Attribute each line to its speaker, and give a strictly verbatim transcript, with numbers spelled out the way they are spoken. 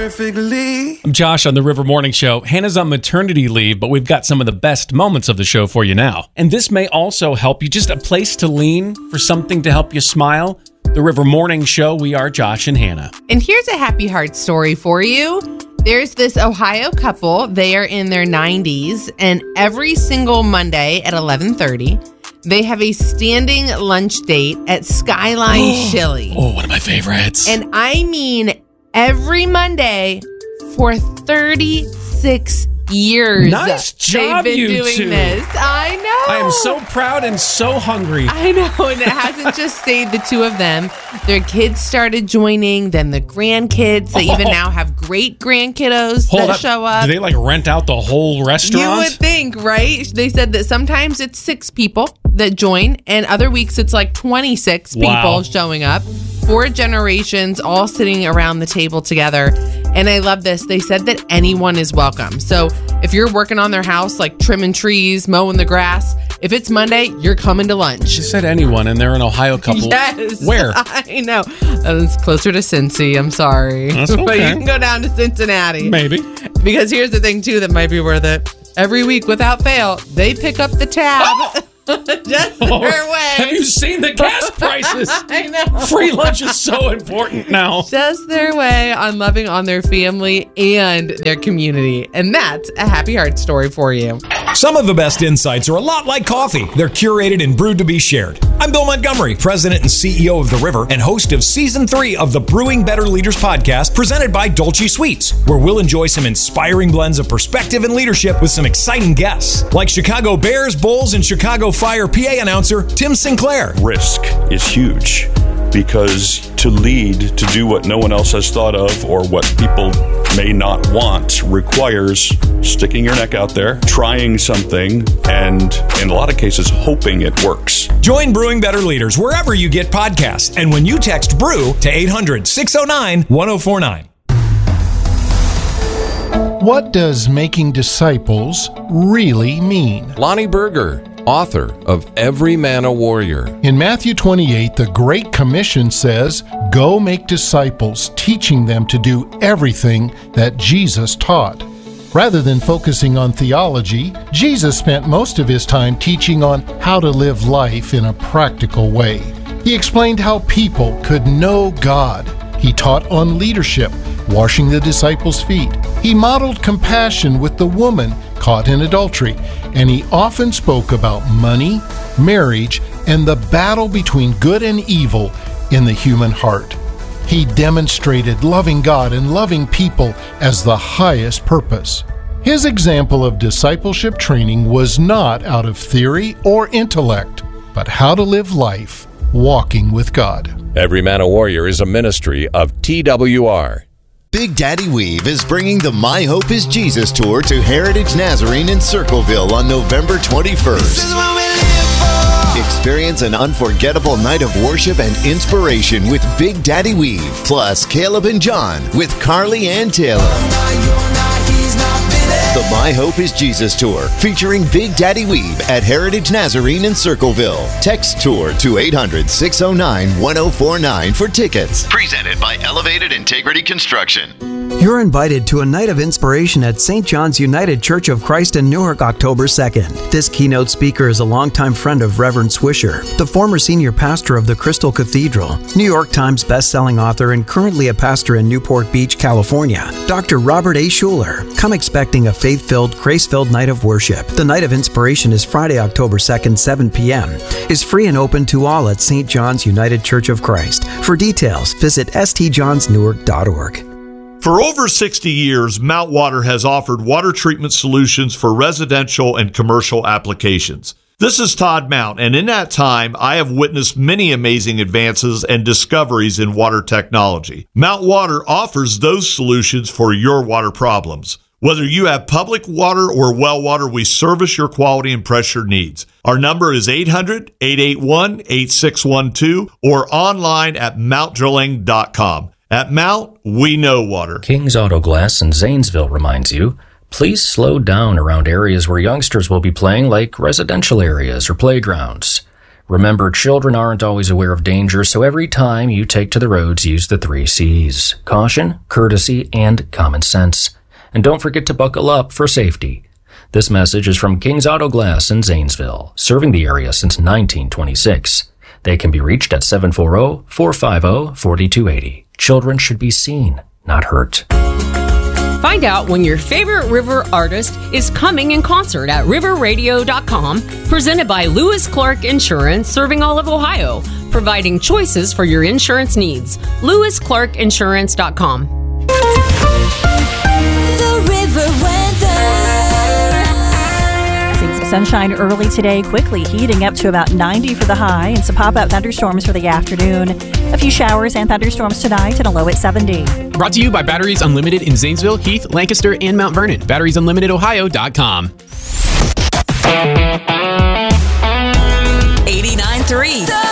Speaker 1: perfectly.
Speaker 2: I'm Josh on the River Morning Show. Hannah's on maternity leave, but we've got some of the best moments of the show for you now. And this may also help you, just a place to lean for something to help you smile. The River Morning Show, we are Josh and Hannah.
Speaker 3: And here's a happy heart story for you. There's this Ohio couple. They are in their nineties, and every single Monday at eleven thirty, they have a standing lunch date at Skyline
Speaker 2: Oh.
Speaker 3: Chili.
Speaker 2: Oh, one of my favorites.
Speaker 3: And I mean every Monday for thirty-six years.
Speaker 2: Nice job,
Speaker 3: they've been
Speaker 2: you
Speaker 3: doing
Speaker 2: two.
Speaker 3: this. I know.
Speaker 2: I am so proud and so hungry.
Speaker 3: I know, and it hasn't just stayed the two of them. Their kids started joining, then the grandkids. They even
Speaker 2: Oh.
Speaker 3: now have great grandkiddos
Speaker 2: Hold
Speaker 3: that
Speaker 2: up.
Speaker 3: show up.
Speaker 2: Do they like rent out the whole restaurant?
Speaker 3: You would think, right? They said that sometimes it's six people that join, and other weeks it's like twenty-six
Speaker 2: Wow.
Speaker 3: people showing up. Four generations all sitting around the table together. And I love this. They said that anyone is welcome. So if you're working on their house, like trimming trees, mowing the grass, if it's Monday, you're coming to lunch.
Speaker 2: She said anyone, and they're an Ohio couple.
Speaker 3: Yes.
Speaker 2: Where?
Speaker 3: I know. Uh, It's closer to Cincy. I'm sorry.
Speaker 2: That's
Speaker 3: But you
Speaker 2: okay.
Speaker 3: can go down to Cincinnati.
Speaker 2: Maybe.
Speaker 3: Because here's the thing, too, that might be worth it. Every week, without fail, they pick up the tab. Just their way.
Speaker 2: Have you seen the gas prices?
Speaker 3: I know.
Speaker 2: Free lunch is so important now.
Speaker 3: Just their way on loving on their family and their community. And that's a happy heart story for you.
Speaker 4: Some of the best insights are a lot like coffee. They're curated and brewed to be shared. I'm Bill Montgomery, President and C E O of The River and host of Season three of the Brewing Better Leaders podcast presented by Dolce Sweets, where we'll enjoy some inspiring blends of perspective and leadership with some exciting guests, like Chicago Bears, Bulls, and Chicago Fire P A announcer Tim Sinclair.
Speaker 5: Risk is huge because to lead, to do what no one else has thought of or what people may not want requires sticking your neck out there, trying something, and in a lot of cases, hoping it works.
Speaker 4: Join Brewing Better Leaders wherever you get podcasts and when you text BREW to eight hundred, six oh nine, one oh four nine.
Speaker 6: What does making disciples really mean?
Speaker 7: Lonnie Berger, author of Every Man a Warrior.
Speaker 6: In Matthew twenty-eight, the Great Commission says, "Go make disciples, teaching them to do everything that Jesus taught." Rather than focusing on theology, Jesus spent most of his time teaching on how to live life in a practical way. He explained how people could know God. He taught on leadership, washing the disciples' feet. He modeled compassion with the woman caught in adultery, and he often spoke about money, marriage, and the battle between good and evil in the human heart. He demonstrated loving God and loving people as the highest purpose. His example of discipleship training was not out of theory or intellect, but how to live life walking with God.
Speaker 7: Every Man a Warrior is a ministry of T W R.
Speaker 8: Big Daddy Weave is bringing the My Hope is Jesus tour to Heritage Nazarene in Circleville on November twenty-first. Experience an unforgettable night of worship and inspiration with Big Daddy Weave, plus Caleb and John with Carly Ann Taylor. The My Hope is Jesus Tour, featuring Big Daddy Weave at Heritage Nazarene in Circleville. Text tour to eight hundred, six oh nine, one oh four nine for tickets. Presented by Elevated Integrity Construction.
Speaker 9: You're invited to a night of inspiration at Saint John's United Church of Christ in Newark, October second. This keynote speaker is a longtime friend of Reverend Swisher, the former senior pastor of the Crystal Cathedral, New York Times best-selling author, and currently a pastor in Newport Beach, California, Doctor Robert A. Schuller. Come expecting a faith-filled, grace-filled night of worship. The night of inspiration is Friday, October second, seven p.m. is free and open to all at Saint John's United Church of Christ. For details, visit s t johns newark dot org.
Speaker 10: For over sixty years, Mount Water has offered water treatment solutions for residential and commercial applications. This is Todd Mount, and in that time, I have witnessed many amazing advances and discoveries in water technology. Mount Water offers those solutions for your water problems. Whether you have public water or well water, we service your quality and pressure needs. Our number is eight hundred, eight eight one, eight six one two or online at mount drilling dot com. At Mount, we know water.
Speaker 11: King's Auto Glass in Zanesville reminds you, please slow down around areas where youngsters will be playing, like residential areas or playgrounds. Remember, children aren't always aware of danger, so every time you take to the roads, use the three C's: caution, courtesy, and common sense. And don't forget to buckle up for safety. This message is from King's Auto Glass in Zanesville, serving the area since nineteen twenty-six. They can be reached at seven four zero, four five zero, four two eight zero. Children should be seen, not hurt.
Speaker 1: Find out when your favorite river artist is coming in concert at river radio dot com, presented by Lewis Clark Insurance, serving all of Ohio, providing choices for your insurance needs. lewis clark insurance dot com.
Speaker 12: The River Weather.
Speaker 13: Seeing some sunshine early today, quickly heating up to about ninety for the high, and some pop-up thunderstorms for the afternoon. A few showers and thunderstorms tonight and a low at seventy.
Speaker 14: Brought to you by Batteries Unlimited in Zanesville, Heath, Lancaster, and Mount Vernon. batteries unlimited ohio dot com.
Speaker 12: eighty-nine point three